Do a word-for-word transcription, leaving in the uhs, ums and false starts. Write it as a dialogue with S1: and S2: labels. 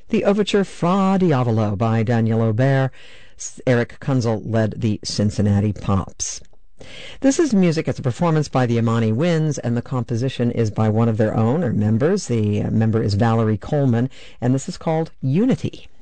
S1: The overture Fra Diavolo by Daniel Aubert. Eric Kunzel led the Cincinnati Pops. This is music. It's a performance by the Amani Winds, and the composition is by one of their own, or members. The uh, member is Valerie Coleman, and this is called Unity.